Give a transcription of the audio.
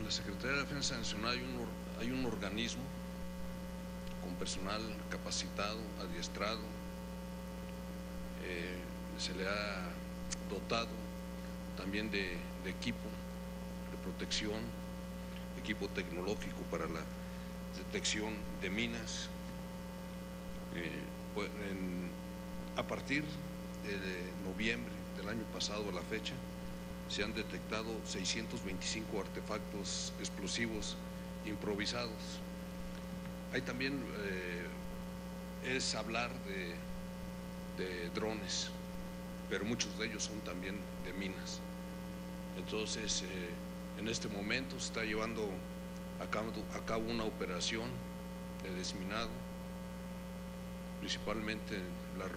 En la Secretaría de Defensa Nacional hay un organismo con personal capacitado, adiestrado, se le ha dotado también de equipo de protección, equipo tecnológico para la detección de minas. A partir de noviembre del año pasado a la fecha, se han detectado 625 artefactos explosivos improvisados. Hay también, es hablar de drones, pero muchos de ellos son también de minas. Entonces, en este momento se está llevando a cabo una operación de desminado, principalmente